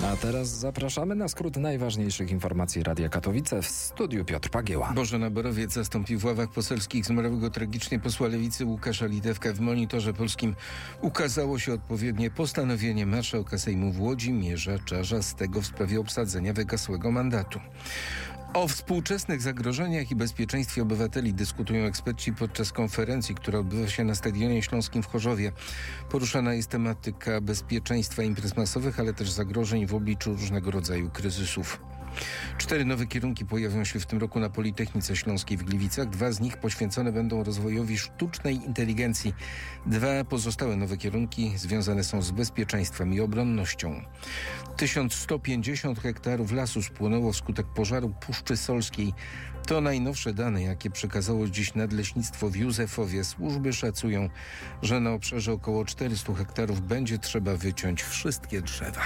A teraz zapraszamy na skrót najważniejszych informacji Radia Katowice. W studiu Piotr Pagieła. Bożena Borowiec zastąpi w ławach poselskich zmarłego tragicznie posła Lewicy Łukasza Litewka. W Monitorze Polskim ukazało się odpowiednie postanowienie marszałka Sejmu Włodzimierza Czarzastego w sprawie obsadzenia wygasłego mandatu. O współczesnych zagrożeniach i bezpieczeństwie obywateli dyskutują eksperci podczas konferencji, która odbywa się na Stadionie Śląskim w Chorzowie. Poruszana jest tematyka bezpieczeństwa imprez masowych, ale też zagrożeń w obliczu różnego rodzaju kryzysów. 4 nowe kierunki pojawią się w tym roku na Politechnice Śląskiej w Gliwicach. 2 z nich poświęcone będą rozwojowi sztucznej inteligencji. 2 pozostałe nowe kierunki związane są z bezpieczeństwem i obronnością. 1150 hektarów lasu spłonęło wskutek pożaru Puszczy Solskiej. To najnowsze dane, jakie przekazało dziś Nadleśnictwo w Józefowie. Służby szacują, że na obszarze około 400 hektarów będzie trzeba wyciąć wszystkie drzewa.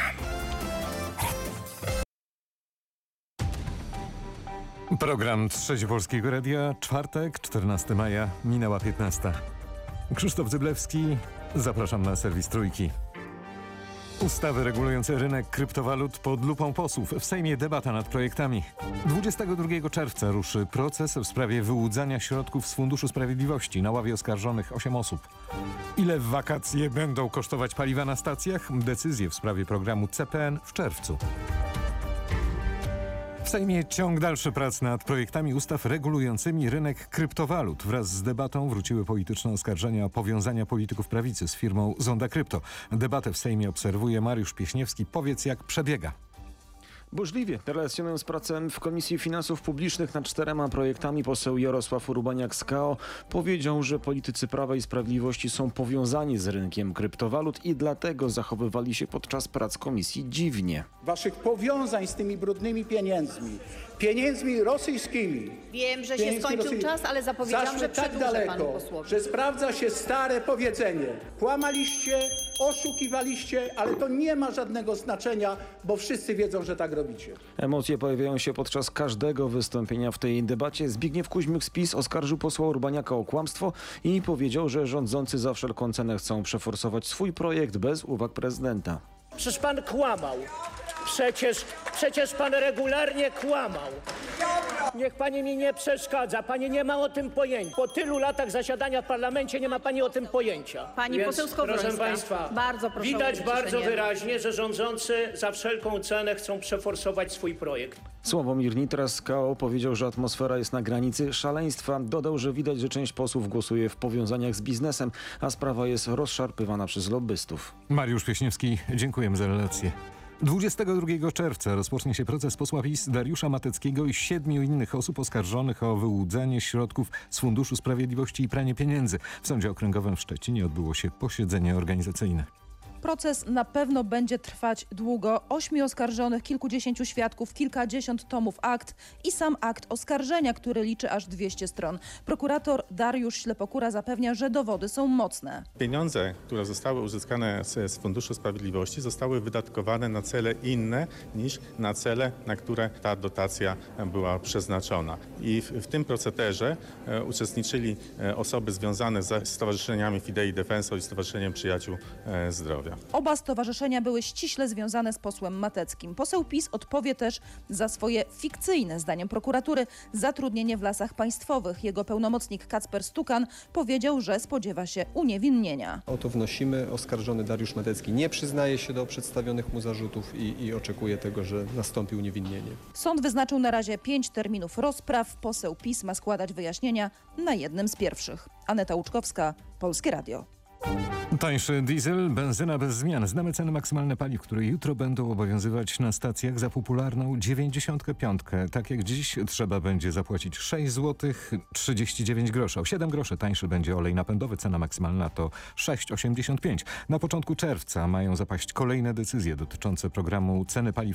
Program Trzeci Polskiego Radia, czwartek, 14 maja, minęła 15. Krzysztof Zyblewski, zapraszam na serwis Trójki. Ustawy regulujące rynek kryptowalut pod lupą posłów. W Sejmie debata nad projektami. 22 czerwca ruszy proces w sprawie wyłudzania środków z Funduszu Sprawiedliwości. Na ławie oskarżonych 8 osób. Ile w wakacje będą kosztować paliwa na stacjach? Decyzje w sprawie programu CPN w czerwcu. W Sejmie ciąg dalszy prac nad projektami ustaw regulującymi rynek kryptowalut. Wraz z debatą wróciły polityczne oskarżenia o powiązania polityków prawicy z firmą Zonda Krypto. Debatę w Sejmie obserwuje Mariusz Pieśniewski. Powiedz, jak przebiega. Burzliwie, relacjonując pracę w Komisji Finansów Publicznych nad 4 projektami, poseł Jarosław Urbaniak z KO powiedział, że politycy Prawa i Sprawiedliwości są powiązani z rynkiem kryptowalut i dlatego zachowywali się podczas prac komisji dziwnie. Waszych powiązań z tymi brudnymi pieniędzmi rosyjskimi. Wiem, że się skończył czas, ale zapowiedziałam, że tak przedłużę panu daleko, posłowi. że sprawdza się stare powiedzenie. Kłamaliście, oszukiwaliście, ale to nie ma żadnego znaczenia, bo wszyscy wiedzą, że tak robicie. Emocje pojawiają się podczas każdego wystąpienia w tej debacie. Zbigniew Kuźmiuk z PiS oskarżył posła Urbaniaka o kłamstwo i powiedział, że rządzący za wszelką cenę chcą przeforsować swój projekt bez uwag prezydenta. Przecież pan kłamał. Przecież pan regularnie kłamał. Niech pani mi nie przeszkadza. Pani nie ma o tym pojęcia. Po tylu latach zasiadania w parlamencie nie ma pani o tym pojęcia. Pani poseł Skowrońska, proszę państwa, bardzo proszę widać bardzo wyraźnie, że rządzący za wszelką cenę chcą przeforsować swój projekt. Sławomir Nitras z KO powiedział, że atmosfera jest na granicy szaleństwa. Dodał, że widać, że część posłów głosuje w powiązaniach z biznesem, a sprawa jest rozszarpywana przez lobbystów. Mariusz Pieśniewski, dziękujemy za relację. 22 czerwca rozpocznie się proces posła PiS Dariusza Mateckiego i 7 innych osób oskarżonych o wyłudzanie środków z Funduszu Sprawiedliwości i pranie pieniędzy. W Sądzie Okręgowym w Szczecinie odbyło się posiedzenie organizacyjne. Proces na pewno będzie trwać długo. 8 oskarżonych, kilkudziesięciu świadków, kilkadziesiąt tomów akt i sam akt oskarżenia, który liczy aż 200 stron. Prokurator Dariusz Ślepokura zapewnia, że dowody są mocne. Pieniądze, które zostały uzyskane z Funduszu Sprawiedliwości, zostały wydatkowane na cele inne niż na cele, na które ta dotacja była przeznaczona. I w tym procederze uczestniczyli osoby związane ze stowarzyszeniami Fidei Defensor i Stowarzyszeniem Przyjaciół Zdrowia. Oba stowarzyszenia były ściśle związane z posłem Mateckim. Poseł PiS odpowie też za swoje fikcyjne, zdaniem prokuratury, zatrudnienie w Lasach Państwowych. Jego pełnomocnik Kacper Stukan powiedział, że spodziewa się uniewinnienia. O to wnosimy. Oskarżony Dariusz Matecki nie przyznaje się do przedstawionych mu zarzutów i oczekuje tego, że nastąpi uniewinnienie. Sąd wyznaczył na razie 5 terminów rozpraw. Poseł PiS ma składać wyjaśnienia na jednym z pierwszych. Aneta Łuczkowska, Polskie Radio. Tańszy diesel, benzyna bez zmian. Znamy ceny maksymalne paliw, które jutro będą obowiązywać na stacjach za popularną 95. Tak jak dziś trzeba będzie zapłacić 6 zł 39 groszy. O 7 groszy tańszy będzie olej napędowy. Cena maksymalna to 6,85. Na początku czerwca mają zapaść kolejne decyzje dotyczące programu ceny paliw